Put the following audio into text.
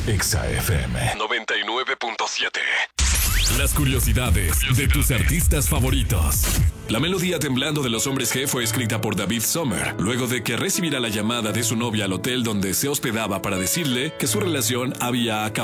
Exa FM 99.7. Las curiosidades de tus artistas favoritos. La melodía Temblando de Los Hombres G fue escrita por David Sommer, luego de que recibiera la llamada de su novia al hotel donde se hospedaba para decirle que su relación había acabado.